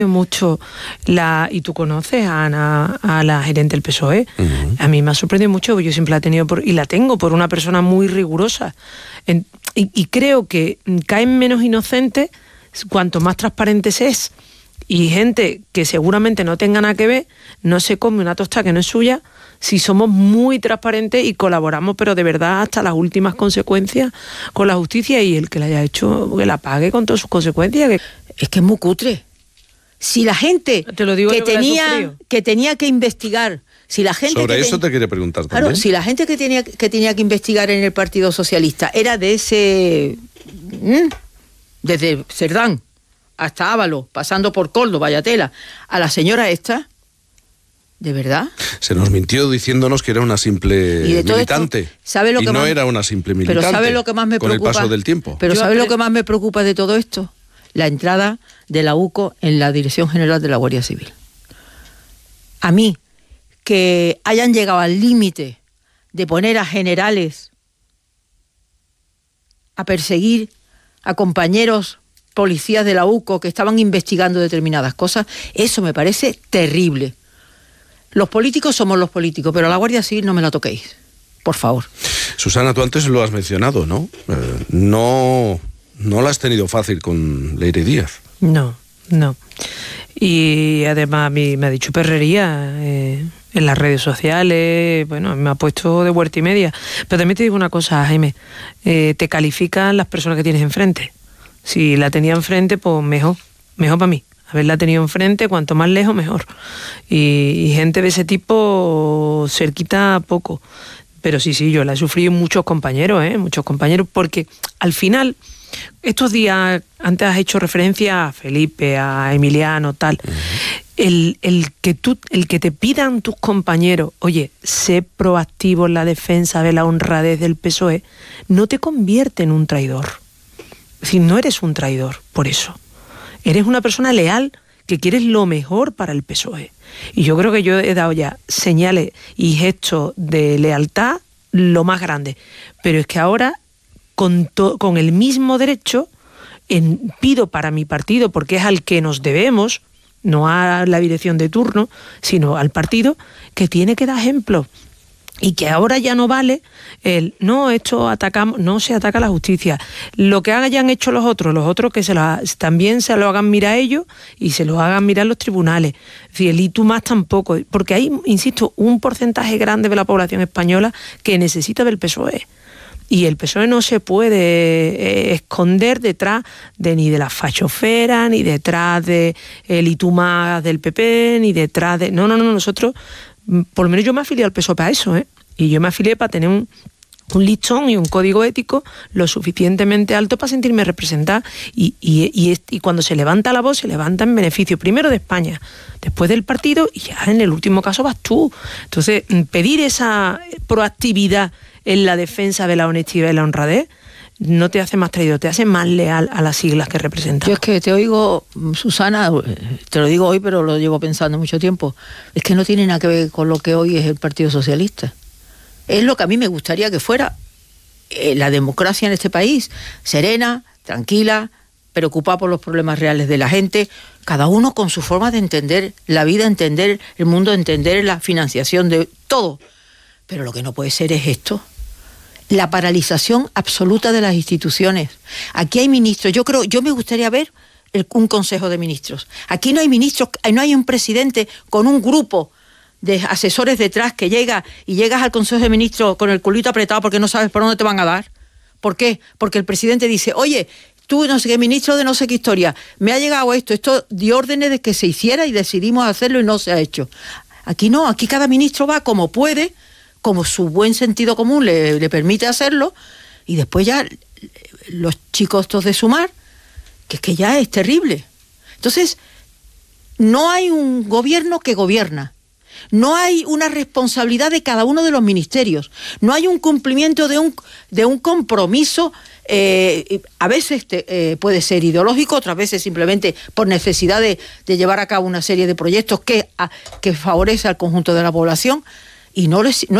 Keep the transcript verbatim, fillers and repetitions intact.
mucho la y tú conoces a Ana, a la gerente del P S O E. Uh-huh. A mí me ha sorprendido mucho, yo siempre la he tenido por, y la tengo por una persona muy rigurosa. En, y, y creo que caen menos inocentes cuanto más transparentes es. Y gente que seguramente no tenga nada que ver, no se come una tostada que no es suya, si somos muy transparentes y colaboramos, pero de verdad hasta las últimas consecuencias con la justicia, y el que la haya hecho, que la pague con todas sus consecuencias. Que... Es que es muy cutre. Si la gente te lo digo que, yo que, tenía, que tenía que investigar, si la gente sobre que eso ten... te quería preguntar también. Claro, si la gente que tenía que tenía que investigar en el Partido Socialista era de ese, ¿Mm? desde Cerdán hasta Ábalos, pasando por Coldo, Vallatela, a la señora esta, ¿de verdad? Se nos mintió diciéndonos que era una simple ¿Y de todo militante. Esto, ¿sabe lo que y no más... era una simple militante. Pero ¿sabe lo que más me con preocupa? el paso del tiempo. Pero Yo ¿sabe apre... lo que más me preocupa de todo esto? La entrada de la U C O en la Dirección General de la Guardia Civil. A mí, que hayan llegado al límite de poner a generales a perseguir a compañeros policías de la U C O que estaban investigando determinadas cosas, eso me parece terrible. Los políticos somos los políticos, pero a la Guardia Civil no me la toquéis, por favor. Susana, tú antes lo has mencionado, ¿no? Eh, no, no la has tenido fácil con Leire Díaz. No, no. Y además a mí me ha dicho perrería eh, en las redes sociales, bueno, me ha puesto de huerta y media. Pero también te digo una cosa, Jaime, eh, te califican las personas que tienes enfrente. Si la tenía enfrente, pues mejor, mejor para mí. Haberla tenido enfrente, cuanto más lejos, mejor. Y, y gente de ese tipo cerquita poco. Pero sí, sí, yo la he sufrido muchos compañeros, ¿eh? Muchos compañeros, porque al final, estos días, antes has hecho referencia a Felipe, a Emiliano, tal, uh-huh. el, el, que tú, el que te pidan tus compañeros, oye, sé proactivo en la defensa de la honradez del P S O E, no te convierte en un traidor. Es decir, no eres un traidor por eso. Eres una persona leal que quieres lo mejor para el P S O E. Y yo creo que yo he dado ya señales y gestos de lealtad lo más grande. Pero es que ahora, con, to- con el mismo derecho, en, pido para mi partido, porque es al que nos debemos, no a la dirección de turno, sino al partido, que tiene que dar ejemplo. Y que ahora ya no vale el, no, esto atacamos, no se ataca a la justicia. Lo que hayan hecho los otros, los otros que se lo, también se lo hagan mirar ellos y se lo hagan mirar los tribunales. Es decir, el y tú más tampoco, porque hay, insisto, un porcentaje grande de la población española que necesita del P S O E. Y el P S O E no se puede eh, esconder detrás de ni de la fachofera, ni detrás de el y tú más del P P, ni detrás de... No, no, no, nosotros... Por lo menos yo me afilié al P S O E para eso, ¿eh? Y yo me afilié para tener un, un listón y un código ético lo suficientemente alto para sentirme representada. Y, y, y, y cuando se levanta la voz, se levanta en beneficio primero de España, después del partido, y ya en el último caso vas tú. Entonces, pedir esa proactividad en la defensa de la honestidad y la honradez no te hace más traidor, te hace más leal a las siglas que representas. Yo es que te oigo, Susana, te lo digo hoy, pero lo llevo pensando mucho tiempo, es que no tiene nada que ver con lo que hoy es el Partido Socialista. Es lo que a mí me gustaría que fuera eh, la democracia en este país, serena, tranquila, preocupada por los problemas reales de la gente, cada uno con su forma de entender la vida, entender el mundo, entender la financiación de todo. Pero lo que no puede ser es esto. La paralización absoluta de las instituciones. Aquí hay ministros, yo creo, yo me gustaría ver el, un consejo de ministros. Aquí no hay ministros, no hay un presidente con un grupo de asesores detrás que llega y llegas al consejo de ministros con el culito apretado porque no sabes por dónde te van a dar. ¿Por qué? Porque el presidente dice, oye, tú no sé qué ministro de no sé qué historia, me ha llegado esto, esto dio órdenes de que se hiciera y decidimos hacerlo y no se ha hecho. Aquí no, aquí cada ministro va como puede, como su buen sentido común le, le permite hacerlo, y después ya los chicos estos de Sumar, que es que ya es terrible. Entonces, no hay un gobierno que gobierna, no hay una responsabilidad de cada uno de los ministerios, no hay un cumplimiento de un, de un compromiso, eh, a veces te, eh, puede ser ideológico, otras veces simplemente por necesidad de, de llevar a cabo una serie de proyectos que, a, que favorece al conjunto de la población, y no les... No